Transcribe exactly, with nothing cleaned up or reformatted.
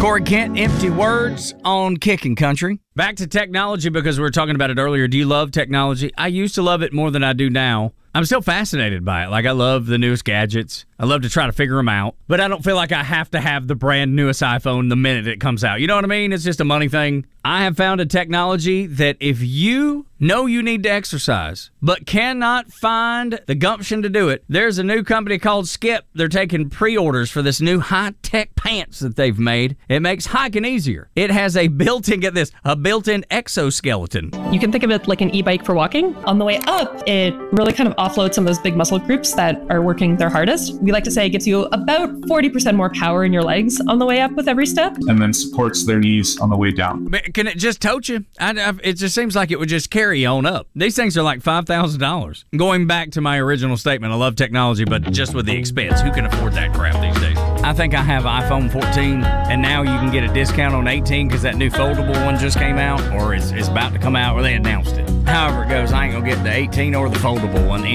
Corey Kent, Empty Words on Kicking Country. Back to technology because we were talking about it earlier. Do you love technology? I used to love it more than I do now. I'm still fascinated by it. Like, I love the newest gadgets. I love to try to figure them out. But I don't feel like I have to have the brand newest iPhone the minute it comes out. You know what I mean? It's just a money thing. I have found a technology that if you know you need to exercise, but cannot find the gumption to do it, there's a new company called Skip. They're taking pre-orders for this new high-tech pants that they've made. It makes hiking easier. It has a built-in, get this, a built-in exoskeleton. You can think of it like an e-bike for walking. On the way up, it really kind of offloads some of those big muscle groups that are working their hardest. We like to say it gives you about forty percent more power in your legs on the way up with every step. And then supports their knees on the way down. But can it just tote you? I, I, it just seems like it would just carry you on up. These things are like five thousand dollars. Going back to my original statement, I love technology, but just with the expense, who can afford that crap these days? I think I have iPhone fourteen, and now you can get a discount on eighteen because that new foldable one just came out, or it's, it's about to come out, or they announced it. However it goes, I ain't going to get the eighteen or the foldable one.